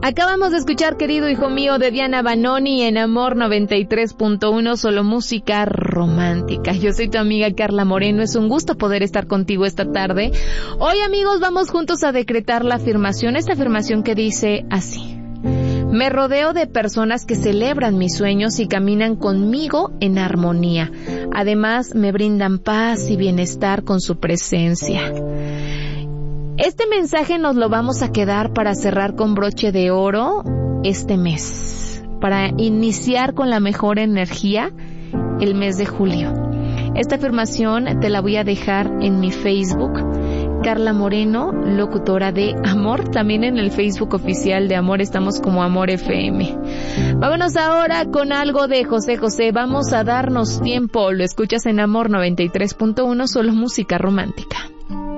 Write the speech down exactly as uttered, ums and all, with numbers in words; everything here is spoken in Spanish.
Acabamos de escuchar, querido hijo mío, de Diana Banoni en Amor noventa y tres punto uno, solo música romántica. Yo soy tu amiga Carla Moreno, es un gusto poder estar contigo esta tarde. Hoy, amigos, vamos juntos a decretar la afirmación, esta afirmación que dice así: me rodeo de personas que celebran mis sueños y caminan conmigo en armonía. Además, me brindan paz y bienestar con su presencia. Este mensaje nos lo vamos a quedar para cerrar con broche de oro este mes, para iniciar con la mejor energía el mes de julio. Esta afirmación te la voy a dejar en mi Facebook, Carla Moreno, locutora de Amor. También en el Facebook oficial de Amor estamos como Amor F M. Vámonos ahora con algo de José José. Vamos a darnos tiempo. Lo escuchas en Amor noventa y tres punto uno, solo música romántica.